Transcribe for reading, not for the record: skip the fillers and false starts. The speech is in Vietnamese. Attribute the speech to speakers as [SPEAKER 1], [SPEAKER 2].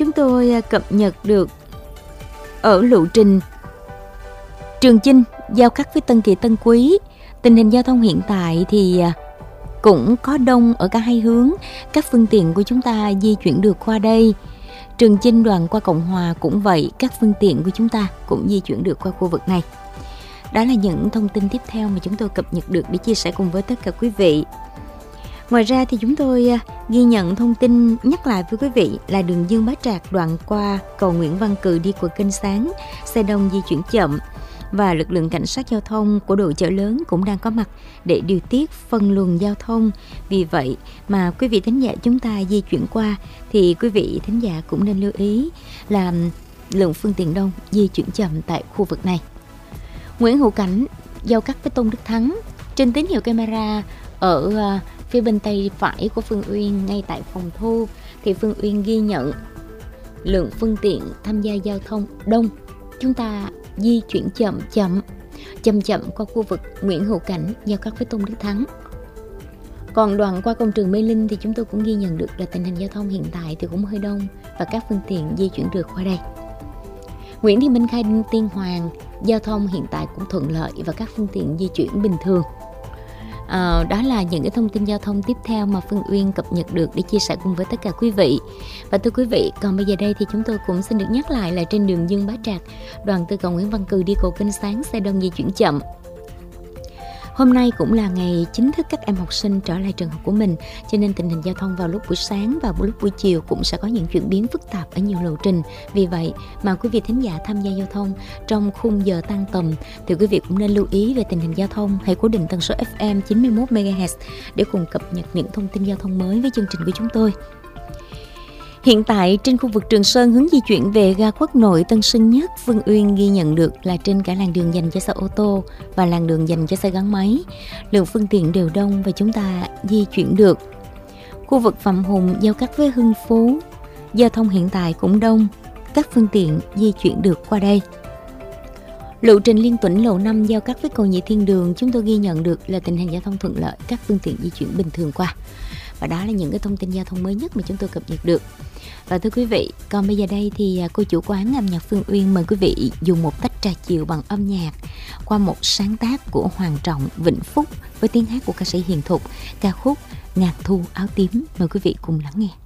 [SPEAKER 1] chúng tôi cập nhật được ở lộ trình Trường Chinh giao cắt với Tân Kỳ Tân Quý. Tình hình giao thông hiện tại thì cũng có đông ở cả hai hướng. Các phương tiện của chúng ta di chuyển được qua đây. Trường Chinh đoạn qua Cộng Hòa cũng vậy, các phương tiện của chúng ta cũng di chuyển được qua khu vực này. Đó là những thông tin tiếp theo mà chúng tôi cập nhật được để chia sẻ cùng với tất cả quý vị. Ngoài ra thì chúng tôi ghi nhận thông tin nhắc lại với quý vị là đường Dương Bá Trạc đoạn qua cầu Nguyễn Văn Cừ đi qua kênh Sáng, xe đông di chuyển chậm và lực lượng cảnh sát giao thông của đội chợ lớn cũng đang có mặt để điều tiết phân luồng giao thông. Vì vậy mà quý vị thính giả chúng ta di chuyển qua thì quý vị thính giả cũng nên lưu ý là lượng phương tiện đông di chuyển chậm tại khu vực này. Nguyễn Hữu Cảnh giao cắt với Tôn Đức Thắng. Trên tín hiệu camera ở phía bên tay phải của Phương Uyên ngay tại phòng thu thì Phương Uyên ghi nhận lượng phương tiện tham gia giao thông đông. Chúng ta di chuyển chậm qua khu vực Nguyễn Hữu Cảnh giao cắt với Tôn Đức Thắng. Còn đoạn qua công trường Mê Linh thì chúng tôi cũng ghi nhận được là tình hình giao thông hiện tại thì cũng hơi đông và các phương tiện di chuyển được qua đây. Nguyễn Thị Minh Khai Đinh Tiên Hoàng giao thông hiện tại cũng thuận lợi và các phương tiện di chuyển bình thường. Đó là những cái thông tin giao thông tiếp theo mà Phương Uyên cập nhật được để chia sẻ cùng với tất cả quý vị. Và thưa quý vị, còn bây giờ đây thì chúng tôi cũng xin được nhắc lại là trên đường Dương Bá Trạc, đoạn từ cầu Nguyễn Văn Cừ đi cầu kênh Sáng, xe đông di chuyển chậm. Hôm nay cũng là ngày chính thức các em học sinh trở lại trường học của mình, cho nên tình hình giao thông vào lúc buổi sáng và lúc buổi chiều cũng sẽ có những chuyển biến phức tạp ở nhiều lộ trình. Vì vậy mà quý vị thính giả tham gia giao thông trong khung giờ tan tầm thì quý vị cũng nên lưu ý về tình hình giao thông. Hãy cố định tần số FM 91 MHz để cùng cập nhật những thông tin giao thông mới với chương trình của chúng tôi. Hiện tại trên khu vực Trường Sơn hướng di chuyển về ga Quốc Nội Tân Sơn Nhất, Phương Uyên ghi nhận được là trên cả làn đường dành cho xe ô tô và làn đường dành cho xe gắn máy, lượng phương tiện đều đông và chúng ta di chuyển được. Khu vực Phạm Hùng giao cắt với Hưng Phú, giao thông hiện tại cũng đông, các phương tiện di chuyển được qua đây. Lộ trình Liên Tuẩn lộ 5 giao cắt với cầu Nhị Thiên Đường, chúng tôi ghi nhận được là tình hình giao thông thuận lợi, các phương tiện di chuyển bình thường qua. Và đó là những cái thông tin giao thông mới nhất mà chúng tôi cập nhật được. Và thưa quý vị, còn bây giờ đây thì cô chủ quán âm nhạc Phương Uyên mời quý vị dùng một tách trà chiều bằng âm nhạc qua một sáng tác của Hoàng Trọng, Vĩnh Phúc với tiếng hát của ca sĩ Hiền Thục, ca khúc Ngàn Thu Áo Tím. Mời quý vị cùng lắng nghe.